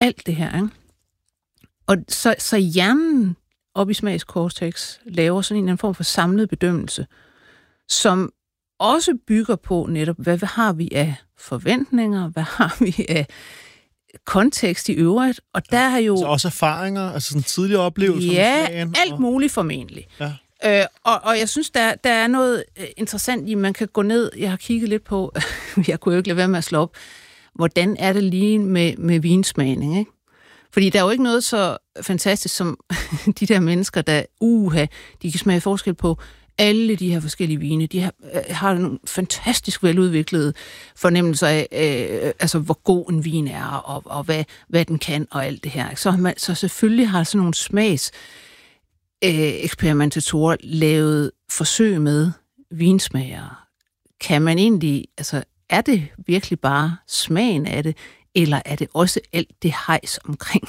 alt det her, ikke? Og så hjernen op i smagskortex laver sådan en form for samlet bedømmelse, som også bygger på netop, hvad har vi af forventninger, hvad har vi af kontekst i øvrigt, og der er jo... Så også erfaringer, altså sådan tidligere oplevelser? Ja, alt muligt formentlig. Ja. Og jeg synes, der er noget interessant i, man kan gå ned, jeg har kigget lidt på, jeg kunne jo ikke lade være med at slå op, hvordan er det lige med vinsmagning, ikke? Fordi der er jo ikke noget så fantastisk som de der mennesker, der de kan smage forskel på alle de her forskellige vine. De har nogle fantastisk veludviklede fornemmelser af, altså hvor god en vin er, og hvad den kan, og alt det her. Så selvfølgelig har sådan nogle smags eksperimentatorer lavet forsøg med vinsmager. Kan man egentlig, altså er det virkelig bare smagen af det, eller er det også alt det hejs omkring,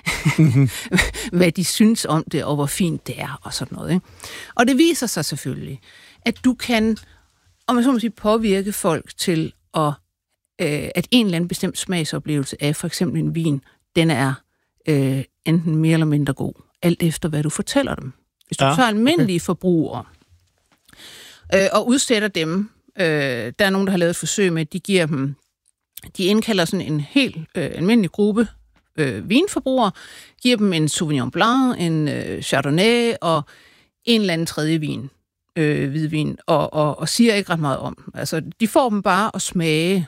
hvad de synes om det, og hvor fint det er, og sådan noget, ikke? Og det viser sig selvfølgelig, at du kan, om man så må sige, påvirke folk til, at en eller anden bestemt smagsoplevelse af for eksempel en vin, den er enten mere eller mindre god, alt efter hvad du fortæller dem. Hvis du tager almindelige forbrugere og udsætter dem, der er nogen, der har lavet et forsøg med, de indkalder sådan en helt almindelig gruppe vinforbrugere, giver dem en Sauvignon Blanc, en Chardonnay og en eller anden tredje vin, hvidvin, og siger ikke ret meget om. Altså, de får dem bare at smage,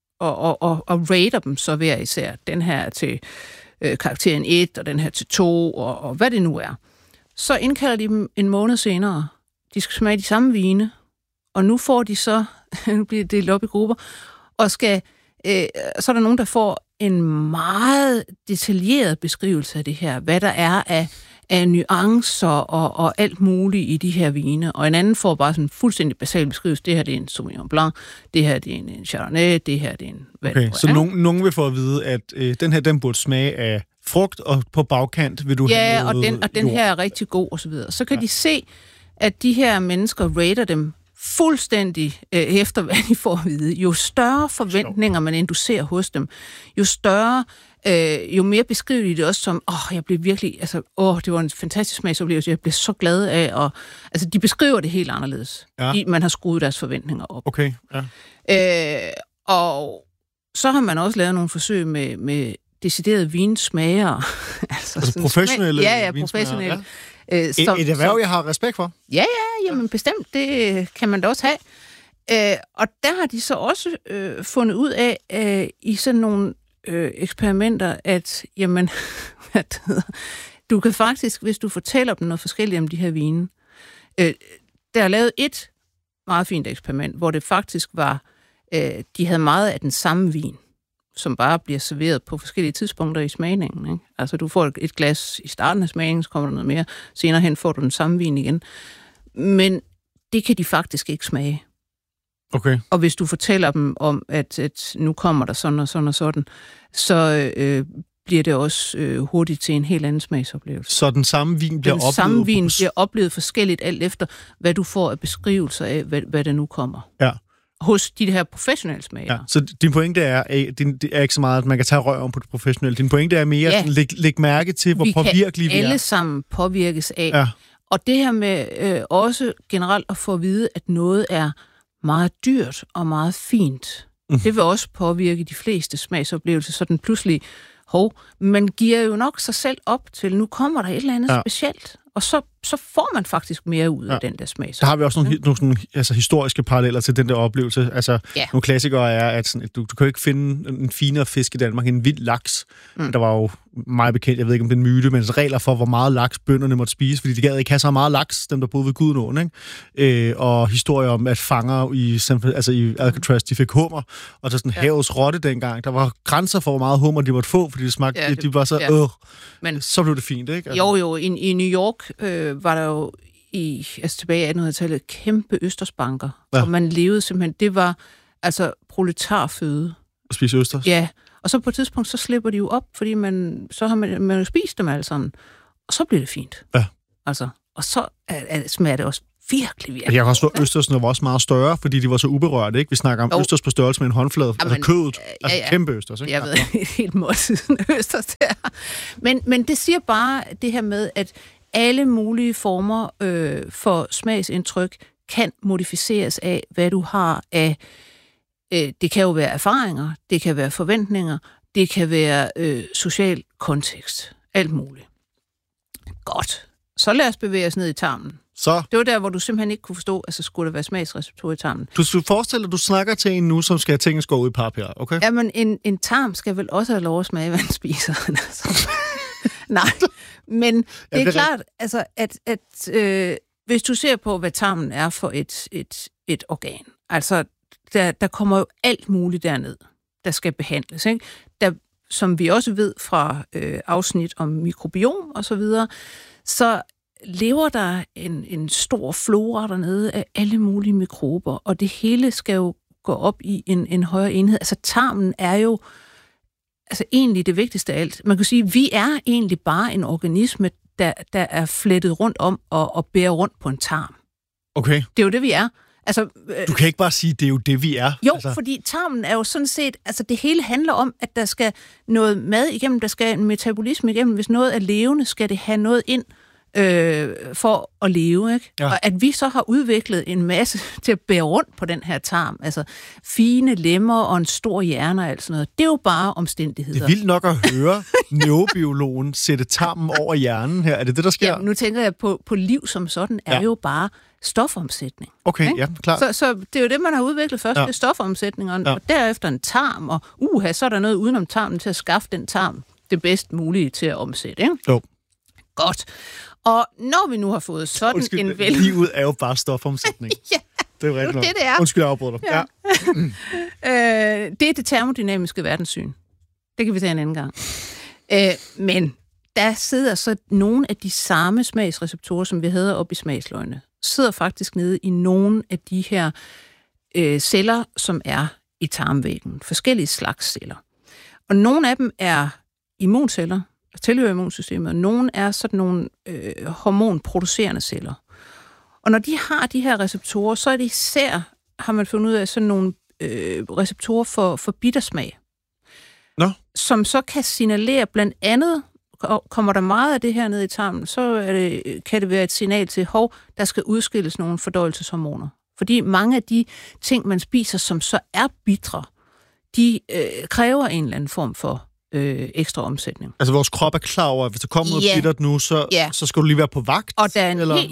og rater dem så hver især. Den her til karakteren 1, og den her til 2, og hvad det nu er. Så indkalder de dem en måned senere. De skal smage de samme vine, og nu får de så, nu bliver det delt op i grupper, og så er der nogen, der får en meget detaljeret beskrivelse af det her, hvad der er af nuancer og alt muligt i de her vine, og en anden får bare sådan en fuldstændig basal beskrivelse. Det her det er en Sauvignon Blanc, det her det er en Chardonnay, det her det er en... Okay, så nogen vil få at vide, at den her, den burde smage af frugt, og på bagkant vil du have noget og den her er rigtig god, og så videre. Så kan de se, at de her mennesker rater dem fuldstændig efter, hvad de får at vide. Jo større forventninger man inducerer hos dem, jo større, jo mere beskriver de det også som, jeg blev virkelig, altså, det var en fantastisk smagsoplevelse, jeg blev så glad af, og altså, de beskriver det helt anderledes, fordi man har skruet deres forventninger op. Okay, ja. Og så har man også lavet nogle forsøg med deciderede vinsmager. altså professionelle vinsmager? Ja, professionelle. Ja. Et erhverv, jeg har respekt for. Ja, jamen bestemt, det kan man da også have. Og der har de så også fundet ud af, i sådan nogle eksperimenter, at jamen, du kan faktisk, hvis du fortæller dem noget forskelligt om de her vine, der er lavet et meget fint eksperiment, hvor det faktisk var, de havde meget af den samme vin, som bare bliver serveret på forskellige tidspunkter i smagningen, ikke? Altså, du får et glas i starten af smagningen, så kommer der noget mere. Senere hen får du den samme vin igen. Men det kan de faktisk ikke smage. Okay. Og hvis du fortæller dem om, at nu kommer der sådan og sådan og sådan, så bliver det også hurtigt til en helt anden smagsoplevelse. Så den samme vin bliver oplevet? Den samme vin bliver oplevet forskelligt, alt efter, hvad du får af beskrivelser af, hvad der nu kommer. Ja. Hos de her professionelle smager. Ja, så din pointe det er ikke så meget, at man kan tage røv om på det professionelle. Din pointe er mere, at lægge mærke til, hvor påvirkelige vi er. Vi kan alle sammen påvirkes af. Ja. Og det her med også generelt at få at vide, at noget er meget dyrt og meget fint, det vil også påvirke de fleste smagsoplevelser, så den pludselig, man giver jo nok sig selv op til, nu kommer der et eller andet specielt, og så får man faktisk mere ud af den der smag. Der har vi også nogle altså, historiske paralleller til den der oplevelse. Altså, nogle klassikere er, at sådan, du kan jo ikke finde en finere fisk i Danmark end en vild laks. Der var jo meget bekendt, jeg ved ikke om det er en myte, men regler for, hvor meget laks bønderne måtte spise, fordi de gad ikke have så meget laks, dem der boede ved Gudenåen, ikke? Og historier om, at fanger i Alcatraz, de fik hummer, og så sådan havets rotte dengang. Der var grænser for, hvor meget hummer de måtte få, fordi det smagte, de var så, men så blev det fint, ikke? Altså. Jo, i New York var der jo tilbage i 1800-tallet kæmpe østersbanker, og man levede simpelthen, det var altså proletarføde. At spise østers? Ja, og så på et tidspunkt, så slipper de jo op, fordi så har man jo spist dem alle sammen, og så bliver det fint. Ja. Altså, og så smager det også virkelig. Jeg kan også forstå, at østersene var også meget større, fordi de var så uberørte, ikke? Vi snakker om østers på størrelse med en håndflade, altså kødet, kæmpe østers, ikke? Jeg ved helt måltiden østers der. Men det siger bare det her med, at alle mulige former for smagsindtryk kan modificeres af, hvad du har af. Det kan jo være erfaringer, det kan være forventninger, det kan være social kontekst, alt muligt. Godt. Så lad os bevæge os ned i tarmen. Så. Det var der, hvor du simpelthen ikke kunne forstå, at så skulle der være smagsreceptorer i tarmen. Du forestiller dig, at du snakker til en nu, som skal have tingene skåret ud i pap her, okay? Jamen, en tarm skal vel også have lov at smage, hvad den spiser. Nej, men det er klart, altså, at hvis du ser på, hvad tarmen er for et organ, altså, der kommer jo alt muligt derned, der skal behandles, ikke? Der, som vi også ved fra afsnit om mikrobiom og så videre, så lever der en stor flora dernede af alle mulige mikrober, og det hele skal jo gå op i en højere enhed. Altså tarmen er jo egentlig det vigtigste af alt. Man kan sige, at vi er egentlig bare en organisme, der er flettet rundt om og bærer rundt på en tarm. Okay. Det er jo det, vi er. Altså, du kan ikke bare sige, at det er jo det, vi er. Jo, altså. Fordi tarmen er jo sådan set, altså det hele handler om, at der skal noget mad igennem, der skal en metabolisme igennem. Hvis noget er levende, skal det have noget ind for at leve, ikke? Ja. Og at vi så har udviklet en masse til at bære rundt på den her tarm, altså fine lemmer og en stor hjerne og alt sådan noget, det er jo bare omstændigheder. Det er vildt nok at høre neurobiologen sætte tarmen over hjernen her. Er det det, der sker? Ja, nu tænker jeg på liv som sådan, er jo bare stofomsætning. Okay, ikke? Ja, klart. Så det er jo det, man har udviklet først, det er stofomsætning, og derefter en tarm, og så er der noget udenom tarmen til at skaffe den tarm det bedst mulige til at omsætte, ikke? Jo. Godt. Og når vi nu har fået sådan en livet er jo bare stofomsætning. Ja, det er jo rigtigt det er. Undskyld, jeg afbryder dig. Ja. Det er det termodynamiske verdenssyn. Det kan vi tage en anden gang. Men der sidder så nogle af de samme smagsreceptorer, som vi havde oppe i smagsløgene, sidder faktisk nede i nogle af de her celler, som er i tarmvæggen. Forskellige slags celler. Og nogle af dem er immunceller, der tilhører immunsystemet, og nogle er sådan nogle hormonproducerende celler. Og når de har de her receptorer, så er det især, har man fundet ud af, sådan nogle receptorer for bittersmag. Nå. Som så kan signalere, blandt andet, kommer der meget af det her ned i tarmen, så kan det være et signal til, der skal udskilles nogle fordøjelseshormoner. Fordi mange af de ting, man spiser, som så er bitre, de kræver en eller anden form for ekstra omsætning. Altså vores krop er klar over, at hvis der kommer noget bittert nu, så skal du lige være på vagt? Og der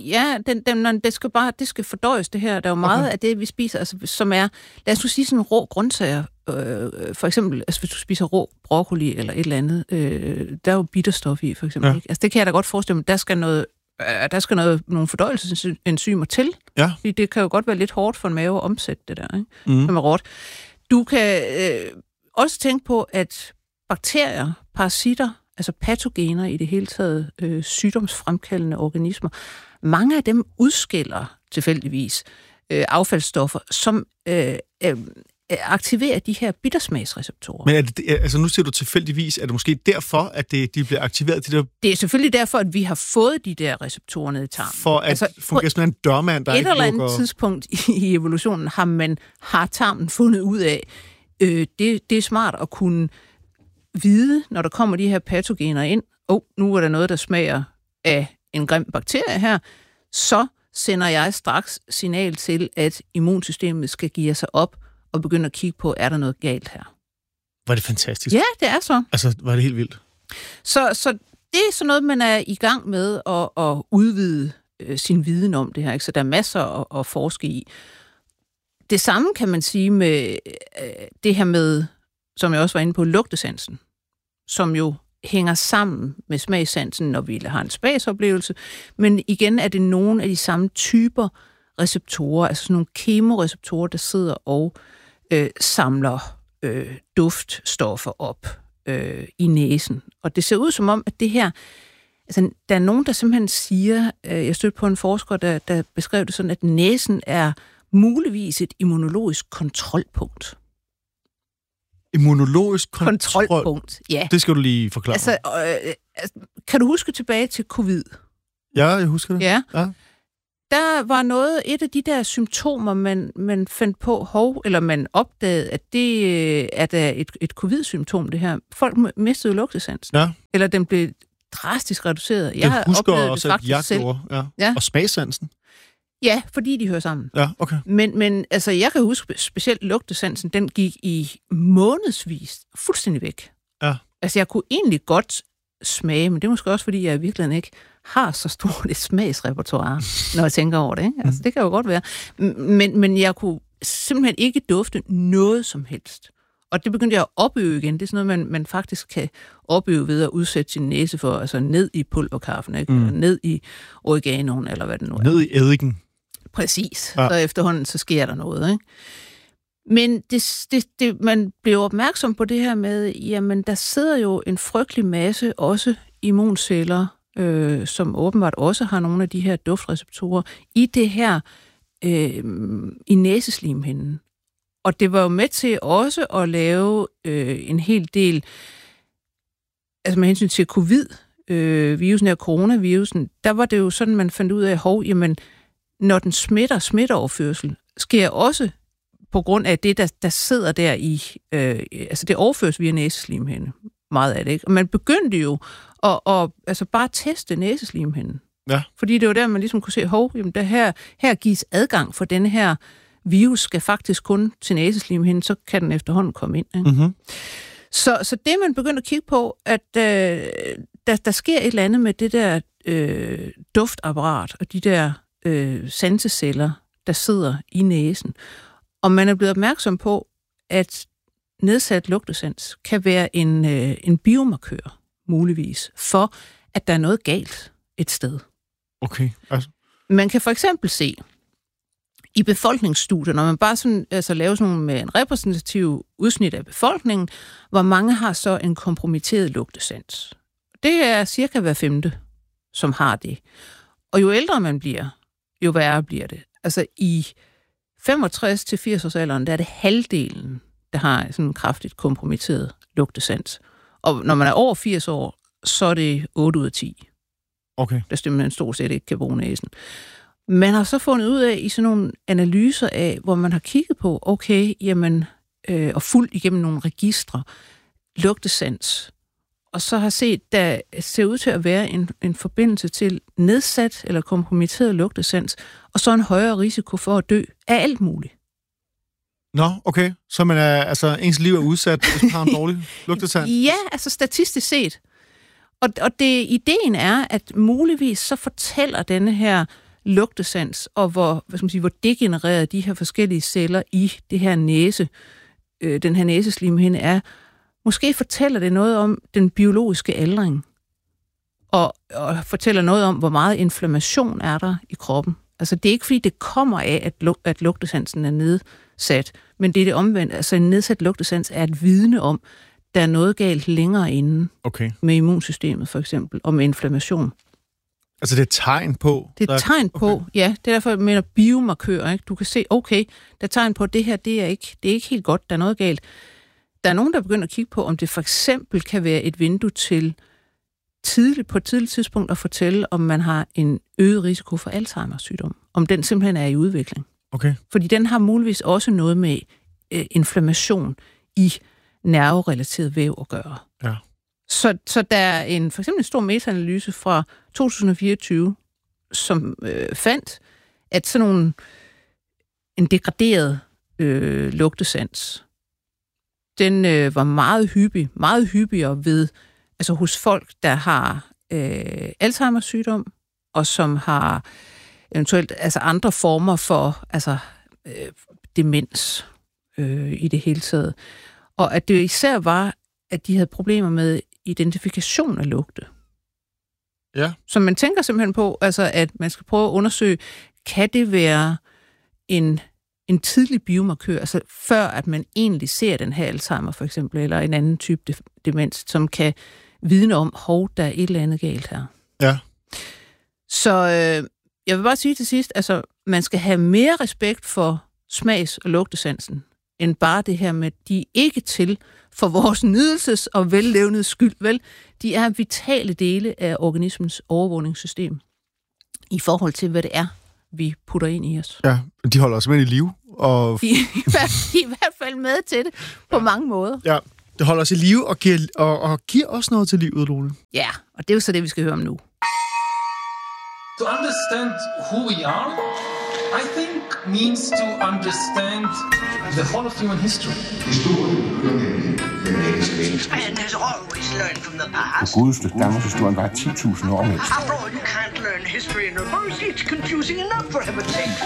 er det skal fordøjes det her. Der er jo meget af det, vi spiser, altså, som er, lad os nu sige sådan rå grøntsager. For eksempel, altså, hvis du spiser rå broccoli eller et eller andet, der er jo bitterstof i, for eksempel. Ikke? Altså, det kan jeg da godt forestille mig, der skal nogle fordøjelsesenzymer til. Ja. Fordi det kan jo godt være lidt hårdt for en mave at omsætte det der, ikke? Som er råt. Du kan også tænke på, at bakterier, parasitter, altså patogener i det hele taget, sygdomsfremkaldende organismer, mange af dem udskiller tilfældigvis affaldsstoffer, som aktiverer de her bittersmagsreceptorer. Men er det, altså nu siger du tilfældigvis, er det måske derfor, at de bliver aktiveret? Det er selvfølgelig derfor, at vi har fået de der receptorer ned i tarmen. For at fungere som en dørmand, der ikke lukker... Et eller andet tidspunkt i evolutionen har tarmen fundet ud af, det er smart at kunne vide, når der kommer de her patogener ind, nu er der noget, der smager af en grim bakterie her, så sender jeg straks signal til, at immunsystemet skal give sig op og begynde at kigge på, er der noget galt her. Var det fantastisk? Ja, det er så. Altså, var det helt vildt? Så det er sådan noget, man er i gang med at udvide sin viden om det her, ikke? Så der er masser at forske i. Det samme kan man sige med det her med, som jeg også var inde på, lugtesansen, som jo hænger sammen med smagssansen, når vi har en smagsoplevelse. Men igen er det nogle af de samme typer receptorer, altså sådan nogle kemoreceptorer, der sidder og samler duftstoffer op i næsen. Og det ser ud som om, at det her... Altså, der er nogen, der simpelthen siger... jeg stødte på en forsker, der beskrev det sådan, at næsen er muligvis et immunologisk kontrolpunkt. Immunologisk kontrolpunkt, ja. Det skal du lige forklare. Altså, kan du huske tilbage til covid? Ja, jeg husker det. Ja. der var et af de der symptomer, man fandt på, eller man opdagede, at det er da et covid-symptom, det her. Folk mistede lugtesansen. Ja. Eller den blev drastisk reduceret. Jeg husker også, at jeg gjorde. Ja. Og smagssansen. Ja, fordi de hører sammen. Ja, okay. Men altså, jeg kan huske specielt lugtesansen, den gik i månedsvis fuldstændig væk. Ja. Altså, jeg kunne egentlig godt smage, men det er måske også, fordi jeg virkelig ikke har så stort et smagsrepertoire, når jeg tænker over det. Ikke? Altså, det kan jo godt være. Men jeg kunne simpelthen ikke dufte noget som helst. Og det begyndte jeg at opøve igen. Det er sådan noget, man faktisk kan opøve ved at udsætte sin næse for, altså ned i pulverkaffen, ikke? Eller ned i oreganoen, eller hvad det nu er. Ned i eddiken. Præcis. Ja. Og efterhånden, så sker der noget, ikke? Men man blev opmærksom på det her med, jamen, der sidder jo en frygtelig masse også immunceller, som åbenbart også har nogle af de her duftreceptorer, i det her, i næseslimhinden. Og det var jo med til også at lave en hel del, altså med hensyn til covid-virusen og coronavirusen, der var det jo sådan, man fandt ud af, jamen, når den smitteoverførsel, sker også på grund af det, der sidder der i, altså det overføres via næseslimhinde, meget af det, ikke? Og man begyndte jo at altså bare teste næseslimhinden. Ja. Fordi det var der, man ligesom kunne se, jamen, her gives adgang for denne her virus skal faktisk kun til næseslimhinden, så kan den efterhånden komme ind. Ikke? Mm-hmm. Så det, man begynder at kigge på, at der sker et eller andet med det der duftapparat og de der sanseceller, der sidder i næsen. Og man er blevet opmærksom på, at nedsat lugtesans kan være en biomarkør, muligvis, for at der er noget galt et sted. Okay. Altså. Man kan for eksempel se, i befolkningsstudier, når man bare sådan, altså laver sådan nogle med en repræsentativ udsnit af befolkningen, hvor mange har så en kompromitteret lugtesans. Det er cirka hver 5., som har det. Og jo ældre man bliver, jo værre bliver det. Altså i 65-80-årsalderen, der er det halvdelen, der har sådan en kraftigt kompromitteret lugtesans. Og når man er over 80 år, så er det 8 ud af 10. Okay. Der stemmer man stort set ikke kan bruge næsen. Man har så fundet ud af i sådan nogle analyser af, hvor man har kigget på, okay, jamen, og fulgt igennem nogle registre, lugtesans, og så har set, der ser ud til at være en forbindelse til nedsat eller kompromitteret lugtesans, og så en højere risiko for at dø af alt muligt. Nå, okay. Så man er, altså, ens liv er udsat, hvis man har en dårlig lugtesans? Ja, altså statistisk set. Og ideen er, at muligvis så fortæller denne her lugtesans, og hvor degenereret de her forskellige celler i det her den her næseslimhinde er, måske fortæller det noget om den biologiske aldring, og fortæller noget om, hvor meget inflammation er der i kroppen. Altså det er ikke fordi, det kommer af, at lugtesansen er nedsat, men det er det omvendt. Altså en nedsat lugtesans er et vidne om, der er noget galt længere inde med immunsystemet for eksempel, og med inflammation. Altså det er et tegn på? Det er et tegn på, ja. Det er derfor, jeg mener biomarkører. Ikke? Du kan se, okay, der er tegn på, at det her, det er ikke helt godt, der er noget galt. Der er nogen, der begynder at kigge på, om det for eksempel kan være et vindue til på et tidligt tidspunkt at fortælle, om man har en øget risiko for Alzheimers sygdom. Om den simpelthen er i udvikling. Okay. Fordi den har muligvis også noget med inflammation i nerverelateret væv at gøre. Ja. Så der er for eksempel en stor metaanalyse fra 2024, som fandt, at sådan en degraderet lugtesans, den var meget hyppigere altså hos folk, der har Alzheimers sygdom, og som har eventuelt altså andre former for demens i det hele taget. Og at det især var, at de havde problemer med identifikation af lugte. Ja. Så man tænker simpelthen på, altså, at man skal prøve at undersøge, kan det være en tidlig biomarkør, altså før at man egentlig ser den her Alzheimer for eksempel, eller en anden type demens, som kan vidne om, der er et eller andet galt her. Ja. Så jeg vil bare sige til sidst, altså man skal have mere respekt for smags- og lugtesansen, end bare det her med, de er ikke til for vores nydelses- og vellevneds skyld, vel? De er vitale dele af organismens overvågningssystem i forhold til, hvad det er, vi putter ind i os. Ja, de holder os med i live. Og De er i hvert fald med til det på mange måder. Ja, det holder os i live og giver os noget til livet, Lone. Ja, og det er jo så det, vi skal høre om nu. To understand who we are, I think means to understand the whole of human history. And there's always learn from the past. Det godeste Danmarkshistorien var 10.000 år med. After all, you can't learn history in reverse. It's confusing enough for heaven's sake.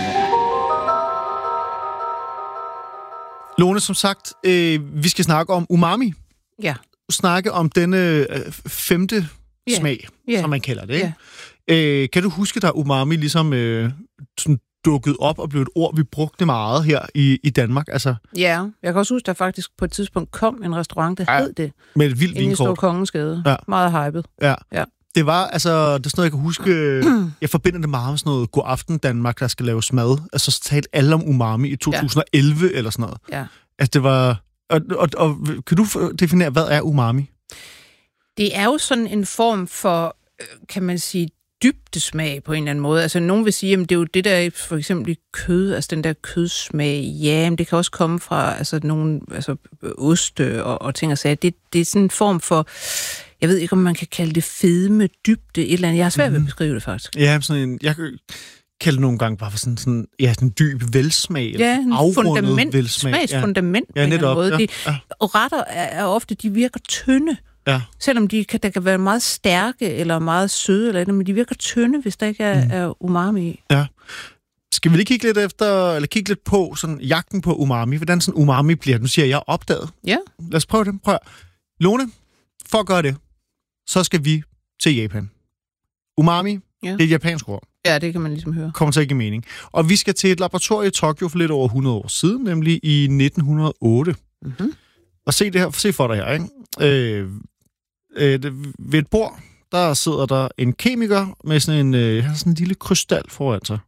Lone, som sagt, vi skal snakke om umami. Ja. Snakke om denne femte smag, som man kalder det. Ikke? Kan du huske, da umami ligesom sådan dukket op og blev et ord, vi brugte meget her i Danmark? Altså, Ja, jeg kan også huske, der faktisk på et tidspunkt kom en restaurant, der hed det. Med et vildt vinkort. Inde i Kongens-Gade. Ja. Meget hypet. Ja. Det var, altså, det er sådan noget, jeg kan huske, jeg forbinder det meget med sådan noget God Aften Danmark, der skal laves mad. Altså, så talte alle om umami i 2011 eller sådan noget. Ja. Altså, det var... Og kan du definere, hvad er umami? Det er jo sådan en form for, kan man sige, dybdesmag på en eller anden måde. Altså, nogen vil sige, at det er jo det der, for eksempel i kød, altså den der kødsmag, ja, men det kan også komme fra nogle oste og ting og sager. Det er sådan en form for, jeg ved ikke, om man kan kalde det fedme, dybde, et eller andet. Jeg har svært ved at beskrive det, faktisk. Ja, sådan en, jeg kan kalde det nogle gange bare for sådan en dyb velsmag. Ja, en fundament, velsmag. smagsfundament på en eller anden måde. Og retter er ofte, de virker tynde. Ja. Selvom der kan være meget stærke eller meget søde, eller andet, men de virker tynde, hvis der ikke er umami i. Ja. Skal vi lige kigge lidt på sådan jagten på umami? Hvordan sådan umami bliver? Nu siger jeg opdaget. Ja. Lad os prøve det. Prøv. Lone, for at gøre det, så skal vi til Japan. Umami, det er et japansk ord. Ja, det kan man ligesom høre. Kommer til at give mening. Og vi skal til et laboratorium i Tokyo for lidt over 100 år siden, nemlig i 1908. Mm-hmm. Og se det her, se for dig her, ikke? Ved et bord, der sidder der en kemiker med sådan en lille krystal foran sig.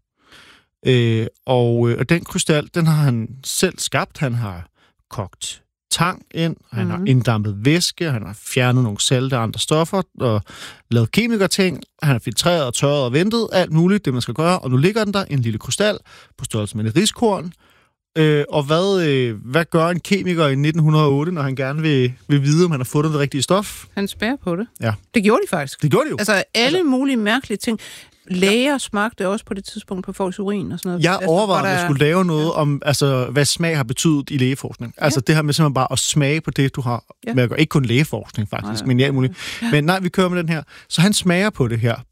Og den krystal, den har han selv skabt. Han har kogt tang ind, han har inddampet væske, han har fjernet nogle salte og andre stoffer, og lavet kemikerting. Han har filtreret og tørret og ventet, alt muligt, det man skal gøre. Og nu ligger den der, en lille krystal, på størrelse med et riskorn. Og hvad gør en kemiker i 1908, når han gerne vil vide, om han har fundet det rigtige stof? Han spærrer på det. Ja. Det gjorde de faktisk. Det gjorde de jo. Altså alle mulige mærkelige ting. Læger smagte også på det tidspunkt på folks urin og sådan noget. Jeg overvejede, at jeg skulle lave noget om, hvad smag har betydet i lægeforskning. Altså det her med simpelthen bare at smage på det, du har med at gøre. Ikke kun lægeforskning faktisk, men alt muligt. Ja. Men nej, vi kører med den her. Så han smager på det her.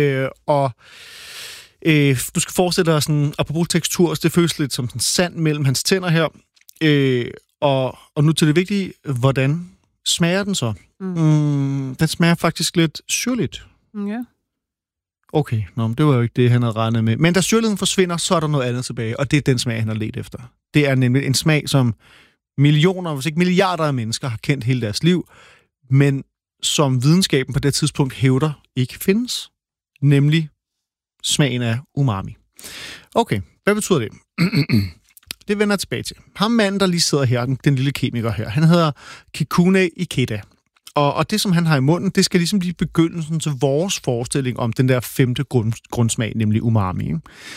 Du skal forestille dig sådan, apropos tekstur, det føles lidt som sådan sand mellem hans tænder her. Og nu til det vigtige, hvordan smager den så? Den smager faktisk lidt syrligt. Ja. Okay, det var jo ikke det, han havde regnet med. Men da syrligheden forsvinder, så er der noget andet tilbage, og det er den smag, han har ledt efter. Det er nemlig en smag, som millioner, hvis ikke milliarder af mennesker har kendt hele deres liv, men som videnskaben på det tidspunkt hævder ikke findes. Nemlig smagen af umami. Okay, hvad betyder det? Det vender jeg tilbage til. Ham manden, der lige sidder her, den lille kemiker her, han hedder Kikune Ikeda. Og det, som han har i munden, det skal ligesom blive begyndelsen til vores forestilling om den der femte grundsmag, nemlig umami.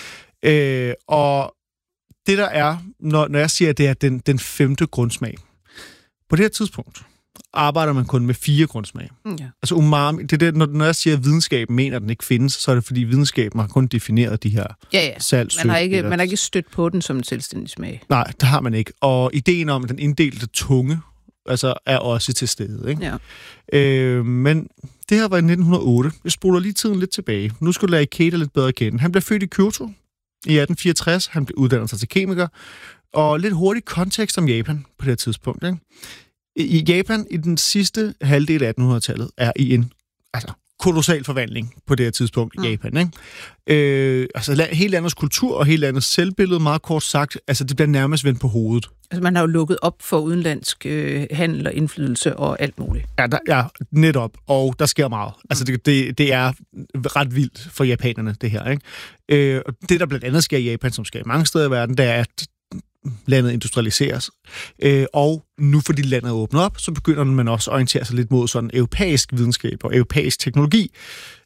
Og det der er, når jeg siger, at det er den femte grundsmag, på det her tidspunkt arbejder man kun med 4 grundsmag. Ja. Altså umami, det er det, når jeg siger, at videnskaben mener, at den ikke findes, så er det fordi videnskaben har kun defineret de her salt, sødt. Man har ikke stødt på den som en selvstændig smag. Nej, det har man ikke. Og ideen om, at den inddelte tunge er også til stede. Ikke? Ja. Men det her var i 1908. Jeg spoler lige tiden lidt tilbage. Nu skulle jeg lære Ikeda lidt bedre at kende. Han blev født i Kyoto i 1864. Han blev uddannet sig til kemiker. Og lidt hurtigt kontekst om Japan på det her tidspunkt. Ikke? I Japan i den sidste halvdel af 1800-tallet er i en kolossal forvandling på det her tidspunkt i Japan. Ikke? Helt landets kultur og helt landets selvbillede, meget kort sagt, det bliver nærmest vendt på hovedet. Altså man har jo lukket op for udenlandsk handel og indflydelse og alt muligt. Ja, netop. Og der sker meget. Altså det er ret vildt for japanerne, det her. Ikke? Det, der blandt andet sker i Japan, som sker i mange steder i verden, det er, at landet industrialiseres. Og nu fordi landet er åbnet op, så begynder man også at orientere sig lidt mod sådan europæisk videnskab og europæisk teknologi.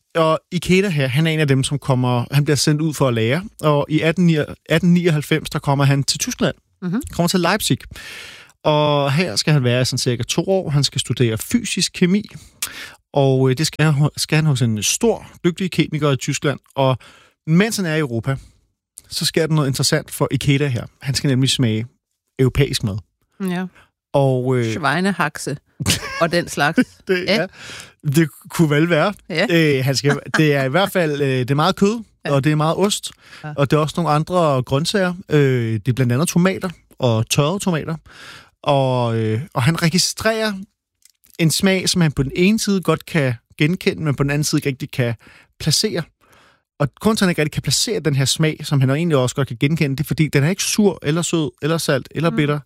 Og Ikeda her, han er en af dem, han bliver sendt ud for at lære. Og i 1899, der kommer han til Tyskland. Kommer til Leipzig. Og her skal han være sådan cirka 2 år. Han skal studere fysisk kemi. Og det skal han hos en stor, dygtig kemiker i Tyskland. Og mens han er i Europa, så sker der noget interessant for Ikeda her. Han skal nemlig smage europæisk mad. Ja. Og Schweinehakse og den slags. Det kunne vel være. Ja. Det er i hvert fald det er meget kød, og det er meget ost, og det er også nogle andre grøntsager. Det er blandt andet tomater og tørrede tomater. Og han registrerer en smag, som han på den ene side godt kan genkende, men på den anden side ikke rigtig kan placere. Og grunden til, at han ikke rigtig kan placere den her smag, som han egentlig også godt kan genkende, det er, fordi den er ikke sur, eller sød, eller salt, eller bitter.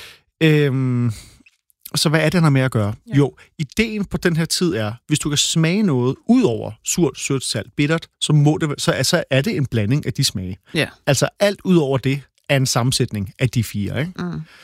Så hvad er det, han har med at gøre? Ja. Jo, ideen på den her tid er, hvis du kan smage noget ud over surt, sødt, salt, bittert, så er det en blanding af de smage. Ja. Altså alt ud over det er en sammensætning af de 4, ikke?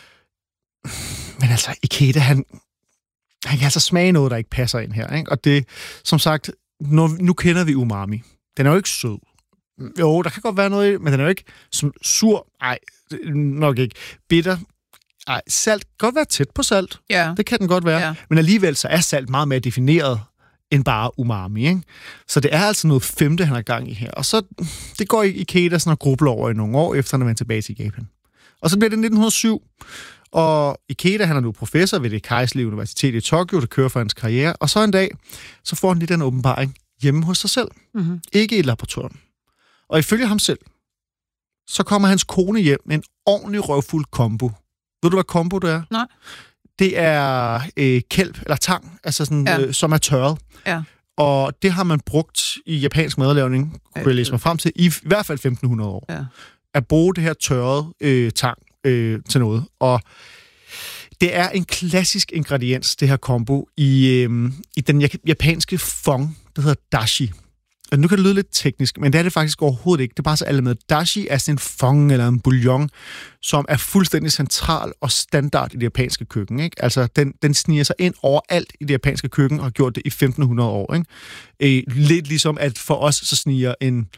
Men altså, Ikeda, han kan altså smage noget, der ikke passer ind her, ikke? Og det, som sagt, nu kender vi umami. Den er jo ikke sød. Jo, der kan godt være noget i, men den er jo ikke sur. Ej, nok ikke. Bitter. Ej, salt kan godt være tæt på salt. Ja. Det kan den godt være. Ja. Men alligevel så er salt meget mere defineret end bare umami, ikke? Så det er altså noget 5. han har gang i her. Og så, det går Ikeda sådan og grubler over i nogle år, efter han er vendt tilbage til Japan. Og så bliver det 1907, og Ikeda, han er nu professor ved det kejserlige universitet i Tokyo, der kører for hans karriere. Og så en dag, så får han lige den åbenbaring hjemme hos sig selv. Ikke i et laboratorium. Og ifølge ham selv, så kommer hans kone hjem med en ordentlig røvfuld kombo. Ved du, hvad kombo det er? Nej. Det er kælp, eller tang, altså sådan, som er tørret. Ja. Og det har man brugt i japansk madlavning, kunne jeg læse mig frem til, i hvert fald 1500 år. Ja. At bruge det her tørrede tang til noget. Og det er en klassisk ingrediens, det her kombo, i den japanske fong, der hedder dashi. Og nu kan det lyde lidt teknisk, men det er det faktisk overhovedet ikke. Det er bare så alle med. Dashi er sådan en fong eller en bouillon, som er fuldstændig central og standard i det japanske køkken. Ikke? Altså, den sniger sig ind overalt i det japanske køkken og har gjort det i 1500 år. Ikke? Lidt ligesom, at for os så sniger en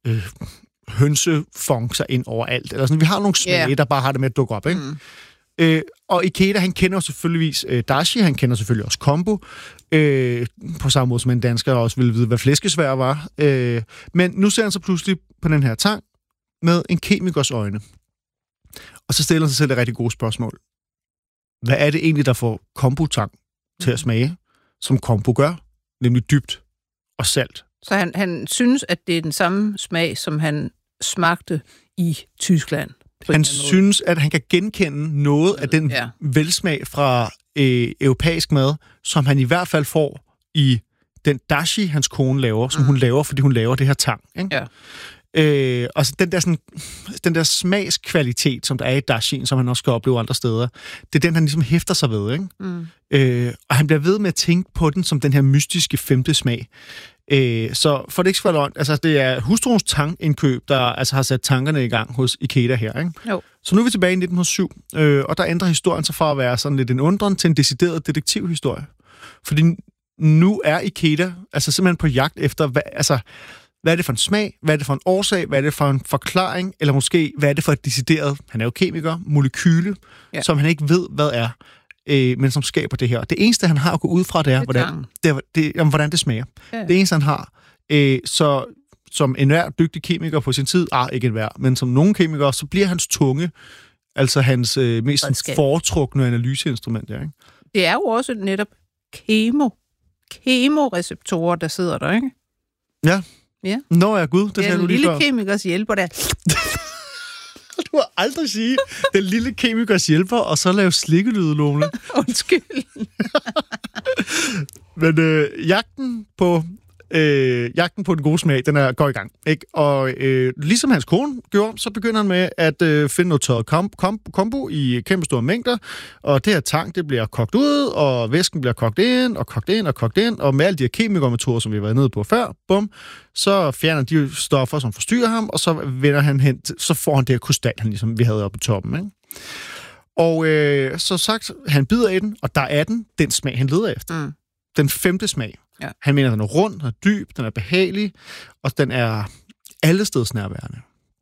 hønsefong sig ind overalt. Eller sådan. Vi har nogle smage, der bare har det med at dukke op. Ikke? Og Ikeda, han kender jo selvfølgeligvis dashi, han kender selvfølgelig også kombo, på samme måde som en dansker også ville vide, hvad flæskesvær var. Men nu ser han så pludselig på den her tang med en kemikers øjne. Og så stiller han sig selv et rigtig gode spørgsmål. Hvad er det egentlig, der får kombo-tang til at smage, som kombo gør? Nemlig dybt og salt. Så han synes, at det er den samme smag, som han smagte i Tyskland. Han synes, at han kan genkende noget af den velsmag fra europæisk mad, som han i hvert fald får i den dashi, hans kone laver, som hun laver, fordi hun laver det her tang. Ikke? Ja. Og så den der smagskvalitet, som der er i dashien, som han også skal opleve andre steder, det er den, han ligesom hæfter sig ved. Ikke? Og han bliver ved med at tænke på den som den her mystiske 5. smag. Så for det ikke skal være løgn, altså det er hustruens tangindkøb, der altså har sat tankerne i gang hos Ikeda her. Ikke? Jo. Så nu er vi tilbage i 1907, og der ændrer historien sig fra at være sådan lidt en undren til en decideret detektivhistorie. Fordi nu er Ikeda altså simpelthen på jagt efter, hvad er det for en smag, hvad er det for en årsag, hvad er det for en forklaring, eller måske, hvad er det for et decideret, han er jo kemiker, molekyle, som han ikke ved, hvad er, men som skaber det her. Det eneste, han har at gå ud fra, det er, hvordan det smager. Ja. Det eneste, han har. Så som enhver dygtig kemiker på sin tid, ikke enhver, men som nogle kemikere, så bliver hans tunge, altså hans mest foretrukne analyseinstrument. Ja, ikke? Det er jo også netop kemoreceptorer, der sidder der, ikke? Ja. Nå ja, gud, det er den lille kemikers hjælper der. Du har aldrig sige den lille kemikers hjælper, og så lave slikkelyde, Lone. Undskyld. Men jagten på den gode smag, den går i gang. Ikke? Og ligesom hans kone gjorde, så begynder han med at finde noget tørret kombo i kæmpe store mængder, og det her tang, det bliver kogt ud, og væsken bliver kogt ind, og kogt ind, og kogt ind, og med alle de her kemikermetoder, som vi har været nede på før, så fjerner de stoffer, som forstyrrer ham, og så vender han hen, så får han det her krystal, ligesom vi havde oppe på toppen. Ikke? Og så sagt, han bider i den, og der er den smag, han leder efter. Den 5. smag. Ja. Han mener, at den er rund, den er dyb, den er behagelig, og den er allestedsnærværende.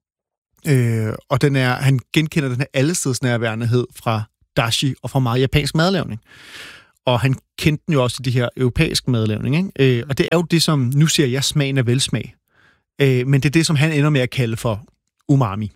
Og han genkender den her allestedsnærværendehed fra dashi og fra meget japansk madlavning. Og han kendte den jo også i de her europæiske madlavning, ikke? Og det er jo det, som, nu siger jeg, smagen er velsmag. Men det er det, som han ender med at kalde for umami.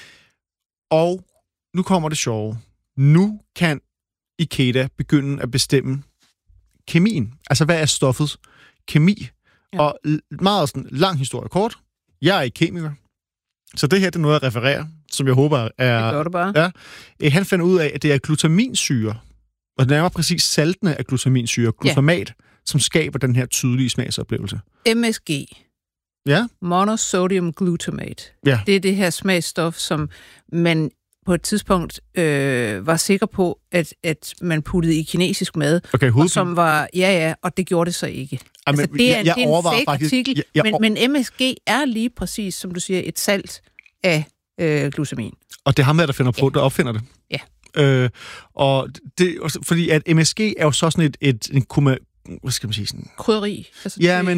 Og nu kommer det sjove. Nu kan Ikeda begynde at bestemme kemien. Altså, hvad er stoffets kemi? Ja. Og meget sådan lang historie kort. Jeg er ikke kemiker, så det her det er noget, jeg refererer, som jeg håber er... Det gør du bare. Ja. Han fandt ud af, at det er glutaminsyre, og det er præcis saltene af glutaminsyre, glutamat, som skaber den her tydelige smagsoplevelse. MSG. Ja. Monosodium glutamate. Ja. Det er det her smagsstof, som man på et tidspunkt var sikker på, at man puttede i kinesisk mad, og som var, og det gjorde det så ikke. Jamen, altså, det er en fake faktisk, artikel, men MSG er lige præcis, som du siger, et salt af glutamin. Og det er ham, der finder på, der opfinder det. Ja. Og det, fordi at MSG er jo så sådan hvad skal man sige? Sådan, krydderi. Altså, ja, men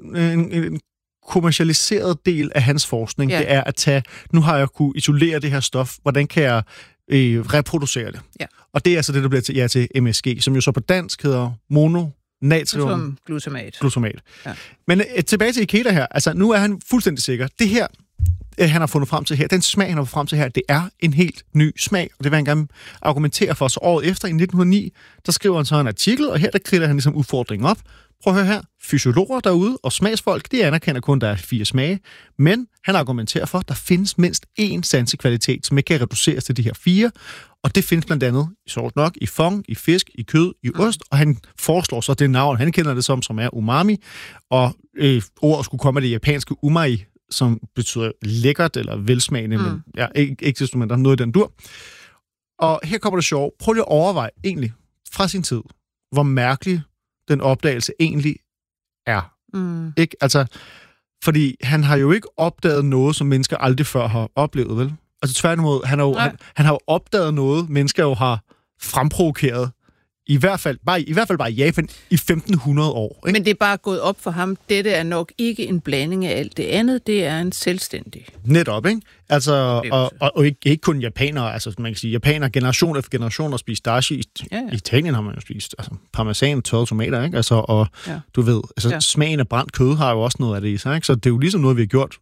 en kommercialiseret del af hans forskning, det er at tage, nu har jeg kunne isolere det her stof, hvordan kan jeg reproducere det? Ja. Og det er altså det, der bliver til MSG, som jo så på dansk hedder mononatrium glutamat. Ja. Men tilbage til Ikeda her, altså nu er han fuldstændig sikker. Det her, han har fundet frem til her, den smag, han har fundet frem til her, det er en helt ny smag, og det vil han gerne argumentere for. Så året efter, i 1909, der skriver han så en artikel, og her der kriller han ligesom udfordringen op. Prøv at høre her. Fysiologer derude og smagsfolk, de anerkender kun, at der er 4 smage, men han argumenterer for, at der findes mindst én sansekvalitet, som ikke kan reduceres til de her 4, og det findes blandt andet, sjovt nok, i fong, i fisk, i kød, i ost, og han foreslår så det navn, han kender det som er umami, og ordet skulle komme af det japanske umai, som betyder lækkert eller velsmagende, men ikke desto mindre noget i den dur. Og her kommer det sjovt. Prøv lige at overveje egentlig fra sin tid, hvor mærkelig den opdagelse egentlig er. Ikke? Altså, fordi han har jo ikke opdaget noget, som mennesker aldrig før har oplevet, vel? Altså tværtimod, han har jo opdaget noget, mennesker jo har fremprovokeret, i hvert fald bare i Japan, i 1500 år. Ikke? Men det er bare gået op for ham. Dette er nok ikke en blanding af alt det andet. Det er en selvstændig. Netop, ikke? Altså, og ikke kun japanere. Altså, man kan sige, japanere generation efter generation har spist dashi. I Italien har man jo spist parmesan og tørrede tomater, ikke? Altså, og du ved, smagen af brændt kød har jo også noget af det i sig, ikke? Så det er jo ligesom noget, vi har gjort.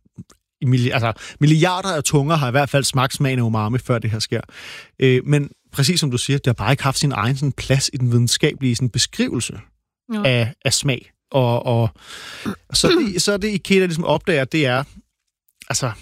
Milliarder af tunger har i hvert fald smagt smagen af umami, før det her sker. Men præcis som du siger, det har bare ikke haft sin egen sådan, plads i den videnskabelige sådan, beskrivelse af smag. Og så det Ikeda ligesom opdager, det er, altså,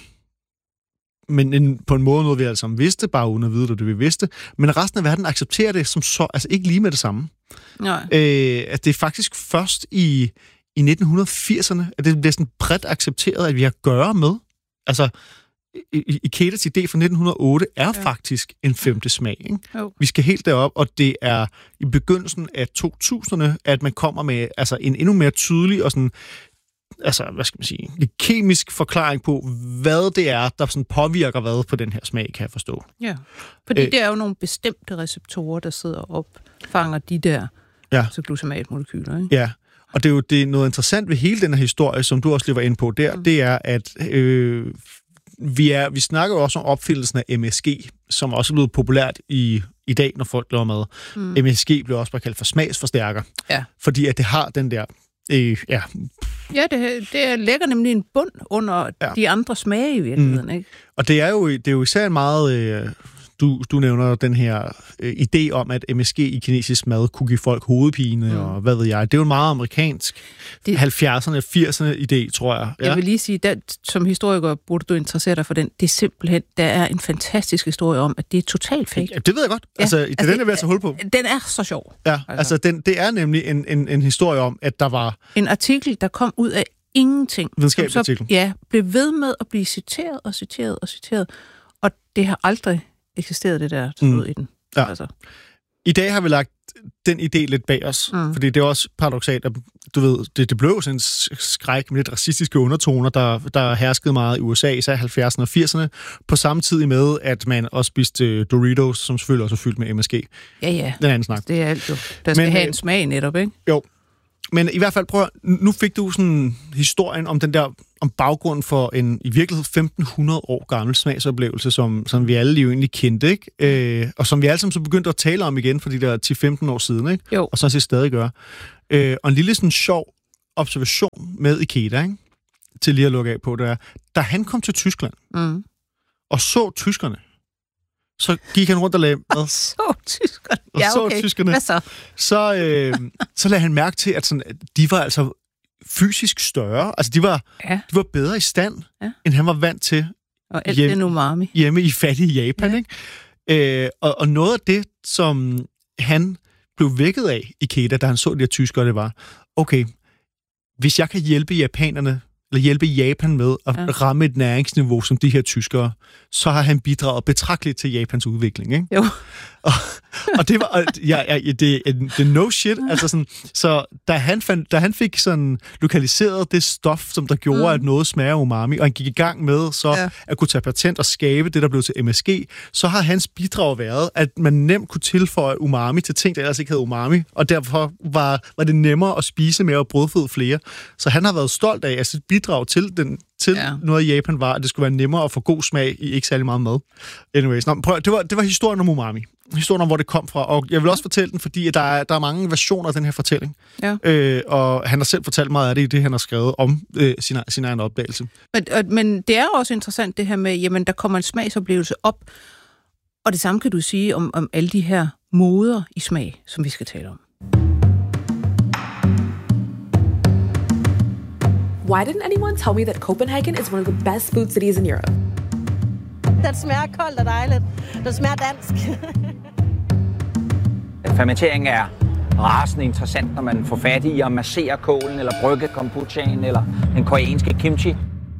men på en måde noget, vi alle sammen vidste, bare uden at vide det vi vidste, men resten af verden accepterer det som så, altså ikke lige med det samme. At det er faktisk først i 1980'erne, at det bliver sådan bredt accepteret, at vi har at gøre med. Altså, Ikedas idé fra 1908 er faktisk en 5. smag. Ikke? Vi skal helt derop, og det er i begyndelsen af 2000'erne, at man kommer med altså, en endnu mere tydelig og sådan, altså, hvad skal man sige, en kemisk forklaring på, hvad det er, der sådan påvirker hvad på den her smag, kan jeg forstå. Ja, fordi det er jo nogle bestemte receptorer, der sidder og opfanger de der glutamatmolekyler, ikke? Ja. Og det er noget interessant ved hele den her historie, som du også lige var inde på der, det er, at vi snakker jo også om opfindelsen af MSG, som også er blevet populært i dag, når folk laver mad. MSG bliver også bare kaldt for smagsforstærker, fordi at det har den der... Ja, det lægger nemlig en bund under de andre smage i virkeligheden, ikke? Og det er jo især meget... Du nævner den her idé om, at MSG i kinesisk mad kunne give folk hovedpine, og hvad ved jeg. Det er jo en meget amerikansk 70'erne, 80'erne idé, tror jeg. Ja. Jeg vil lige sige, at som historiker burde du interessere dig for den. Det er simpelthen, der er en fantastisk historie om, at det er totalt fake. Ja, det ved jeg godt. Ja. Altså, den er ved at tage hul på. Den er så sjov. Ja, altså det er nemlig en historie om, at der var... En artikel, der kom ud af ingenting. Videnskabelig artikel. Ja, blev ved med at blive citeret og citeret og citeret. Og det har aldrig eksisteret, det der stod i den. Ja. Altså. I dag har vi lagt den idé lidt bag os, fordi det er også paradoksalt, at du ved, det blev sådan en skræk med lidt racistiske undertoner, der herskede meget i USA, især 70'erne og 80'erne, på samme tid med, at man også spiste Doritos, som selvfølgelig også er fyldt med MSG. Ja. Den anden snak. Det er alt jo. Der skal have en smag netop, ikke? Jo. Men i hvert fald, nu fik du sådan historien om baggrunden for en i virkeligheden 1500 år gammel smagsoplevelse, som vi alle jo egentlig kendte, ikke? Og som vi alle sammen så begyndte at tale om igen for de der 10-15 år siden, ikke? Jo. Og så det stadig gør. Og en lille sådan sjov observation med Ikeda, ikke? Til lige at lukke af på, det er, da han kom til Tyskland og så tyskerne, så gik han rundt og lagde... Så tyskerne. Og ja, så okay. tyskerne. Hvad så? Så lagde han mærke til, at de var altså fysisk større. Altså, de var bedre i stand, end han var vant til og alt den umami. Hjemme i fattige Japan, ikke? Og noget af det, som han blev vækket af, Ikeda, da han så de her tyskere, det var, okay, hvis jeg kan hjælpe japanerne, eller hjælpe Japan med at ramme et næringsniveau som de her tyskere, så har han bidraget betragteligt til Japans udvikling, ikke? Jo. Og det var det no shit, altså sådan, så da han fik sådan lokaliseret det stof, som der gjorde, at noget smager umami, og han gik i gang med så at kunne tage patent og skabe det, der blev til MSG, så har hans bidrag været, at man nemt kunne tilføje umami til ting, der ellers ikke havde umami, og derfor var det nemmere at spise mere og brødføde flere. Så han har været stolt af, at sit bidrag til noget i Japan var, at det skulle være nemmere at få god smag i ikke særlig meget mad. Anyways, det var historien om umami. Historien om, hvor det kom fra. Og jeg vil også fortælle den, fordi der er mange versioner af den her fortælling. Ja. Og han har selv fortalt meget af det i det, han har skrevet om sin egen opdagelse. Men det er også interessant det her med, jamen der kommer en smagsoplevelse op, og det samme kan du sige om alle de her moder i smag, som vi skal tale om. Why didn't anyone tell me that Copenhagen is one of the best food cities in Europe? Det smager koldt og dejligt. Det smager dansk. Fermentering er rasende interessant, når man får fat i at massere kålen, eller brygge kombuchaen, eller den koreanske kimchi.